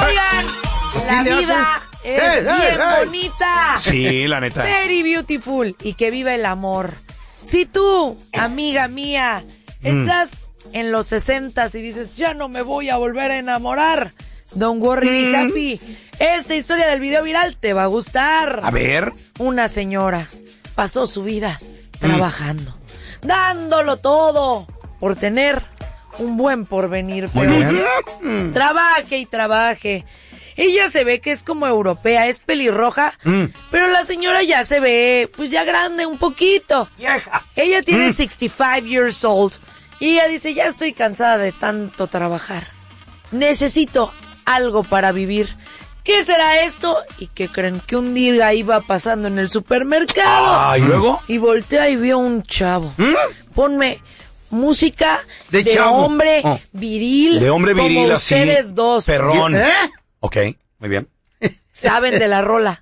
Oigan, la vida es bien bonita. Sí, la neta. Very beautiful. Y que viva el amor. Si tú, amiga mía, estás en los 60s y dices, ya no me voy a volver a enamorar, don't worry, be happy. Esta historia del video viral te va a gustar. A ver. Una señora pasó su vida trabajando, dándolo todo por tener un buen porvenir, feo. Muy bien. Trabaje y trabaje. Ella se ve que es como europea, es pelirroja, pero la señora ya se ve, pues ya grande un poquito. Vieja. Ella tiene 65 years old y ella dice, ya estoy cansada de tanto trabajar. Necesito algo para vivir. ¿Qué será esto? ¿Y qué creen? Que un día iba pasando en el supermercado. ¿Y luego? Y voltea y vio un chavo. Ponme música de chavo. hombre viril. De hombre viril, como así. ustedes dos. Perrón. ¿Eh? Ok, muy bien. Saben de la rola.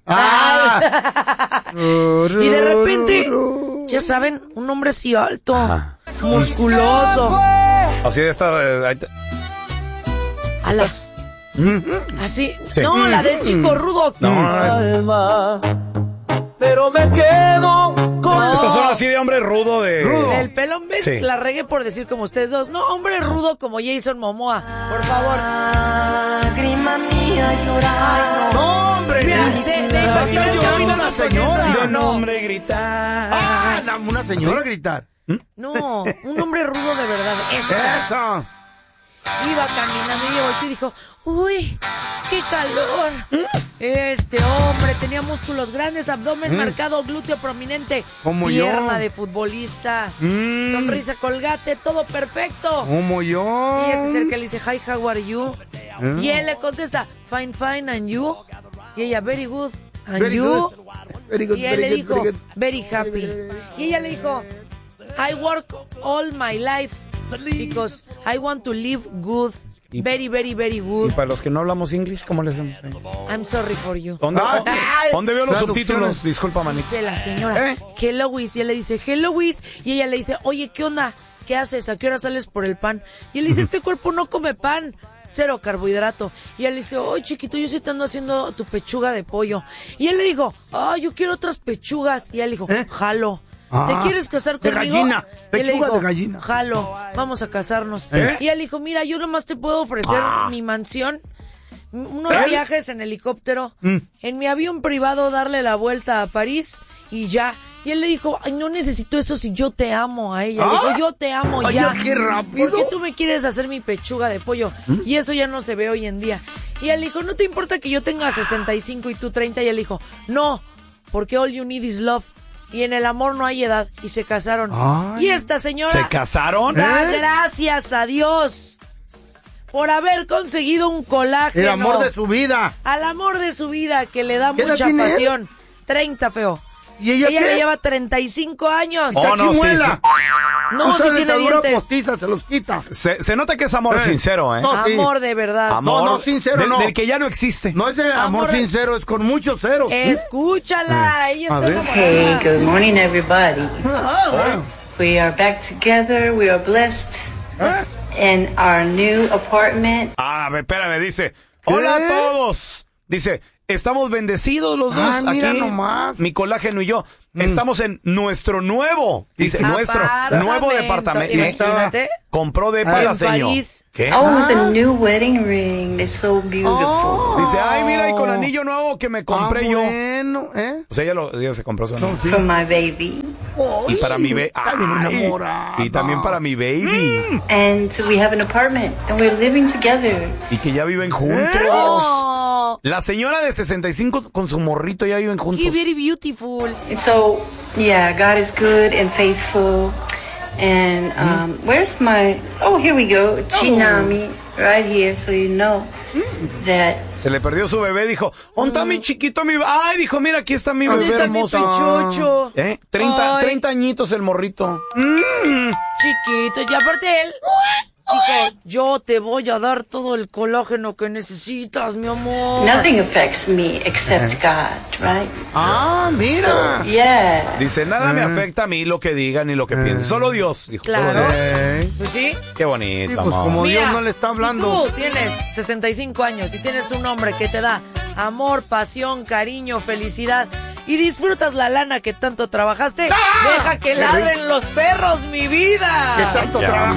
Y de repente, ya saben, un hombre así alto, musculoso. Así de esta... Alas. Así. Sí. No, la del chico rudo. No, pero me quedo con... Estas son así de hombre rudo de... El pelón, ¿ves? Sí. La regué por decir como ustedes dos. No, hombre rudo como Jason Momoa. Por favor. Lágrima mía llorar. No, hombre. Mira, de una señora. De un hombre gritar. Una señora gritar. No, un hombre rudo de verdad. Eso. Iba caminando y volteó y dijo, uy, qué calor. Este hombre tenía músculos grandes, abdomen marcado, glúteo prominente, Como pierna yo. de futbolista, sonrisa colgate, todo perfecto. Como yo. Y ella se acerca y le dice, hi, how are you? Y él le contesta, fine, fine, and you? Y ella, very good, and Very you? good. Very good, Y él very le good, dijo, very good. very happy. Y ella le dijo, I work all my life because I want to live good. Very, very, very Y good. para los que no hablamos inglés, ¿cómo le hacemos? I'm sorry for you. ¿Dónde, ¿Dónde veo los Traducciones. subtítulos? Disculpa, manito. Dice la señora, hello, Wiz. Y él le dice, hello, Wiz. Y ella le dice, oye, ¿qué onda? ¿Qué haces? ¿A qué hora sales por el pan? Y él le dice, este cuerpo no come pan. 0 carbohidrato. Y él le dice, oye, chiquito, yo sí te ando haciendo tu pechuga de pollo. Y él le dijo, yo quiero otras pechugas. Y él le dijo, jalo. ¿Te quieres casar de conmigo? gallina, Y él le pechuga dijo, de gallina. jalo, vamos a casarnos. Y él dijo, mira, yo nomás te puedo ofrecer mi mansión, unos viajes en helicóptero, en mi avión privado darle la vuelta a París y ya. Y él le dijo, ay, no necesito eso si yo te amo a ella. Le dijo, yo te amo Ay, ya. qué rápido. ¿Por qué tú me quieres hacer mi pechuga de pollo? Y eso ya no se ve hoy en día. Y él dijo, ¿no te importa que yo tenga 65 y tú 30? Y él dijo, no, porque all you need is love. Y en el amor no hay edad. Y se casaron. Ay. Y esta señora ¿Se casaron? da gracias a Dios por haber conseguido un colágeno. El amor de su vida. Al amor de su vida, que le da ¿Qué edad mucha tiene él? pasión. 30, feo. ¿Y ella qué? le lleva 35 años. Oh, no, sí, Chimuela. No, Usa si tiene dentadura dientes. postiza, se los quita. Se nota que es amor sincero, ¿eh? No, sí. Amor de verdad. Amor No, sincero no. Del que ya no existe. No es el amor Amor- sincero, es con muchos ceros. Escúchala, ella A está ver. enamorada. Hey, good morning, everybody. We are back together. We are blessed in our new apartment. A ver, espérame, dice. Hola a todos. Dice, estamos bendecidos los dos mira aquí. nomás. Mi colágeno y yo. Estamos en nuestro nuevo, dice, nuestro Apartamento. nuevo departamento. Imagínate. Compró depa En la señor. París. ¿Qué? Oh, with a new wedding ring. It's so beautiful. Dice, ay, mira, y con anillo nuevo que me compré yo. Bueno, O sea, ella se compró su anillo. For my baby. Y para mi baby. Está bien enamorada. Y también para mi baby. And so we have an apartment. And we're living together. Y que ya viven juntos. Oh, La señora de 65 con su morrito ya viven juntos. qué very beautiful. And so, yeah, God is good and faithful. And where's my... Oh, here we go. Chinami. Right here, so you know that... Se le perdió su bebé, dijo, ¿dónde está mi chiquito? Ay, dijo, mira, aquí está mi ¿Dónde bebé está mi hermoso. pechocho? 30 Ay. 30 añitos el morrito. Chiquito, y aparte él Dijo, yo te voy a dar todo el colágeno que necesitas, mi amor. Nothing affects me except God, right? Ah, mira. So, yeah. Dice, nada me afecta a mí lo que digan ni lo que piensen. Solo Dios, dijo. Claro. Solo Dios. Pues sí. Qué bonito, Sí, pues amor. como Mira, Dios no le está hablando. Si tú tienes 65 años y tienes un hombre que te da amor, pasión, cariño, felicidad y disfrutas la lana que tanto trabajaste, deja que ladren los perros, mi vida. Que tanto Ya, trabajo.